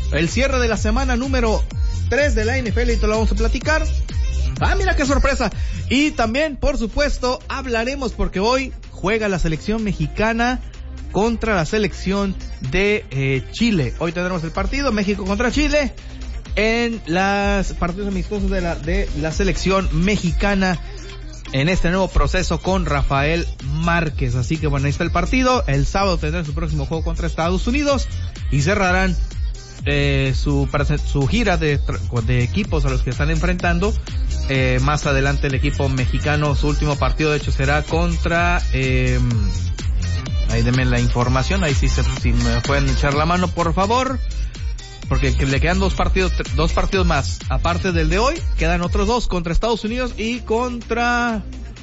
el cierre de la semana número 3 de la NFL y te lo vamos a platicar. Mira qué sorpresa. Y también, por supuesto, hablaremos porque hoy juega la selección mexicana contra la selección de Chile. Hoy tendremos el partido México contra Chile en los partidos amistosos de la selección mexicana en este nuevo proceso con Rafael Márquez. Así que bueno, ahí está el partido. El sábado tendrán su próximo juego contra Estados Unidos y cerrarán su gira de equipos a los que están enfrentando. Más adelante el equipo mexicano, su último partido de hecho será contra ahí denme la información, ahí si me pueden echar la mano por favor, porque le quedan dos partidos más, aparte del de hoy, quedan otros dos contra Estados Unidos y contra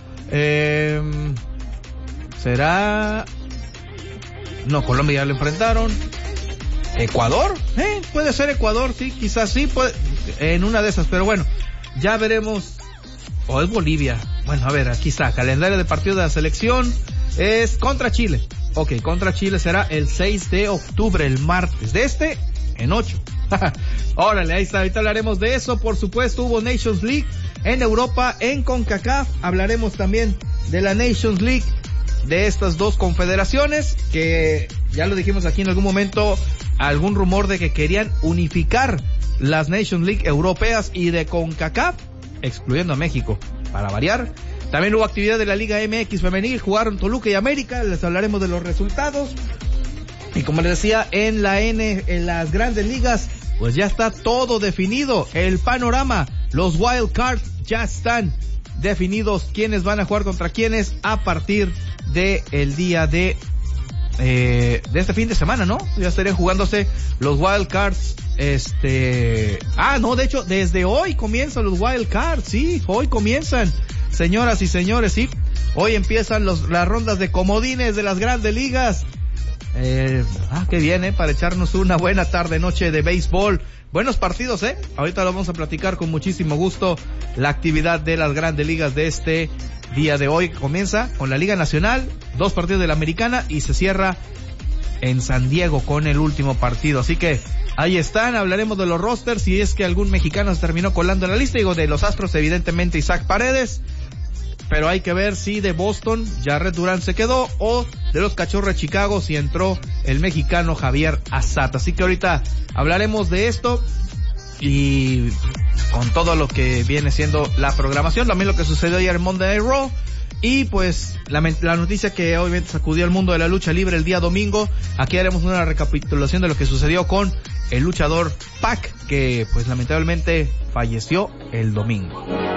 Colombia ya lo enfrentaron. Ecuador, puede ser Ecuador, sí, quizás sí, en una de esas, pero bueno, ya veremos. O es Bolivia. Bueno, a ver, aquí está, calendario de partido de la selección es contra Chile. Ok, contra Chile será el 6 de octubre, el martes. De en 8. Órale, ahí está, ahorita hablaremos de eso. Por supuesto, hubo Nations League en Europa, en CONCACAF. Hablaremos también de la Nations League de estas dos confederaciones, que ya lo dijimos aquí en algún momento, algún rumor de que querían unificar las Nations League europeas y de CONCACAF, excluyendo a México, para variar. También hubo actividad de la Liga MX femenil, jugaron Toluca y América, les hablaremos de los resultados. Y como les decía, en las grandes ligas, pues ya está todo definido, el panorama, los wild cards ya están definidos, quiénes van a jugar contra quiénes a partir de el día de este fin de semana, ¿no? Ya estarían jugándose los wild cards. De hecho, desde hoy comienzan los wild cards, sí, hoy comienzan, señoras y señores, sí, hoy empiezan las rondas de comodines de las grandes ligas. Qué bien, para echarnos una buena tarde, noche de béisbol. Buenos partidos, ahorita lo vamos a platicar con muchísimo gusto. La actividad de las grandes ligas de este día de hoy comienza con la Liga Nacional, 2 partidos de la Americana y se cierra en San Diego con el último partido. Así que ahí están, hablaremos de los rosters, si es que algún mexicano se terminó colando en la lista. Digo, de los Astros evidentemente Isaac Paredes, pero hay que ver si de Boston Jarret Durán se quedó o de los Cachorros de Chicago si entró el mexicano Javier Azat. Así que ahorita hablaremos de esto y con todo lo que viene siendo la programación, también lo que sucedió ayer en Monday Night Raw y pues la noticia que obviamente sacudió el mundo de la lucha libre el día domingo. Aquí haremos una recapitulación de lo que sucedió con el luchador Pac, que pues lamentablemente falleció el domingo.